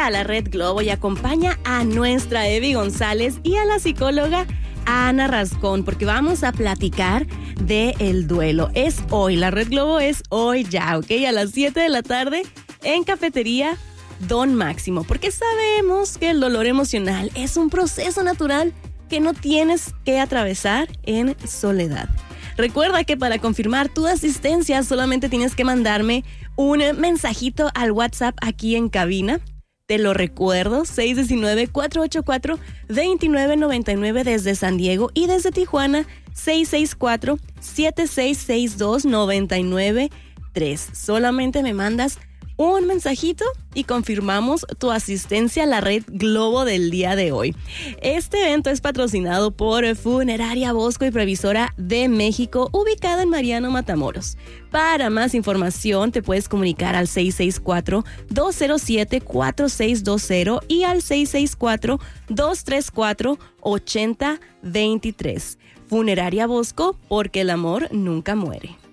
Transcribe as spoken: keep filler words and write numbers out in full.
a la Red Globo y acompaña a nuestra Evi González y a la psicóloga Ana Rascón, porque vamos a platicar de el duelo. Es hoy, la Red Globo es hoy ya, ¿ok? A las siete de la tarde en Cafetería Don Máximo, porque sabemos que el dolor emocional es un proceso natural que no tienes que atravesar en soledad. Recuerda que para confirmar tu asistencia solamente tienes que mandarme un mensajito al WhatsApp aquí en cabina. Te lo recuerdo, seis uno nueve, cuatro ocho cuatro, dos nueve nueve nueve desde San Diego y desde Tijuana, seis seis cuatro, siete seis seis dos, nueve nueve tres. Solamente me mandas un mensajito y confirmamos tu asistencia a la Red Globo del día de hoy. Este evento es patrocinado por Funeraria Bosco y Previsora de México, ubicada en Mariano Matamoros. Para más información te puedes comunicar al seis seis cuatro, dos cero siete, cuatro seis dos cero y al seis seis cuatro, dos tres cuatro, ocho cero dos tres. Funeraria Bosco, porque el amor nunca muere.